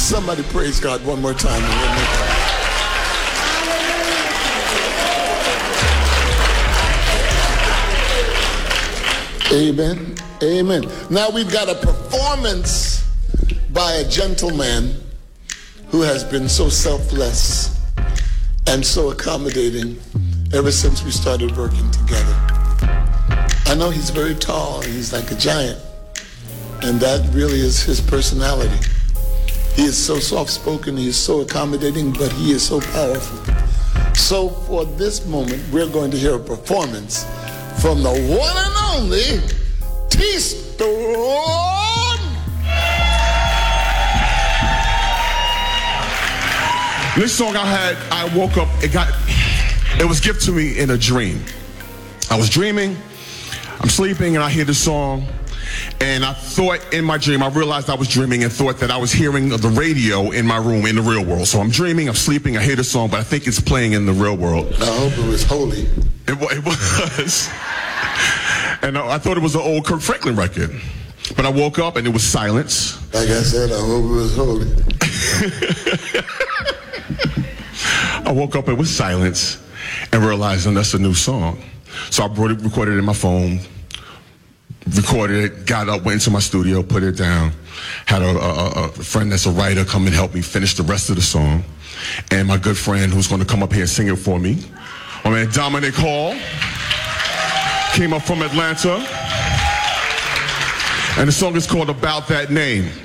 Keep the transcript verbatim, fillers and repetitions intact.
Somebody praise God one more time. Amen. Amen. Now we've got a performance by a gentleman who has been so selfless and so accommodating ever since we started working together. I know he's very tall and he's like a giant, and that really is his personality. He is so soft-spoken, he is so accommodating, but he is so powerful. So for this moment, we're going to hear a performance from the one and only T-Storm. This song I had, I woke up, it got, it was given to me in a dream. I was dreaming, I'm sleeping, and I hear the song, and I thought in my dream, I realized I was dreaming and thought that I was hearing the radio in my room in the real world. So I'm dreaming, I'm sleeping, I hear the song, but I think it's playing in the real world. I hope it was holy. It, it was. And I, I thought it was an old Kirk Franklin record. But I woke up and it was silence. Like I said, I hope it was holy. I woke up, it was silence, and realized, and that's a new song. So I brought it, recorded it in my phone, recorded it, got up, went into my studio, put it down, had a, a, a friend that's a writer come and help me finish the rest of the song, and my good friend who's going to come up here and sing it for me, my man Dominic Hall, came up from Atlanta, and the song is called About That Name.